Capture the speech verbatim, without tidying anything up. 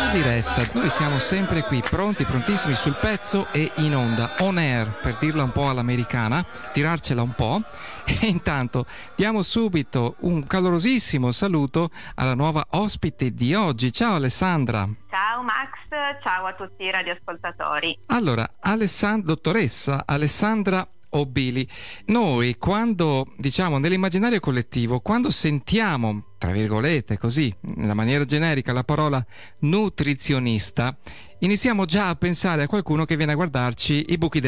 la diretta. Noi siamo sempre qui, pronti, prontissimi sul pezzo e in onda, on air, per dirla un po' all'americana, tirarcela un po'. E intanto diamo subito un calorosissimo saluto alla nuova ospite di oggi. Ciao Alessandra. Ciao Max, ciao a tutti i radioascoltatori. Allora, Alessand- dottoressa Alessandra Obili, noi quando, diciamo, nell'immaginario collettivo, quando sentiamo, tra virgolette, così, nella maniera generica, la parola nutrizionista, iniziamo già a pensare a qualcuno che viene a guardarci i buchi